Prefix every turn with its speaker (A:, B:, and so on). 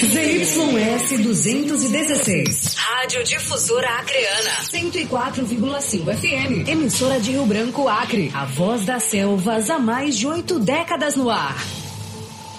A: ZYS 216.
B: Rádio Difusora Acreana.
A: 104,5 FM. Emissora de Rio Branco, Acre. A voz das selvas há mais de 8 décadas no ar.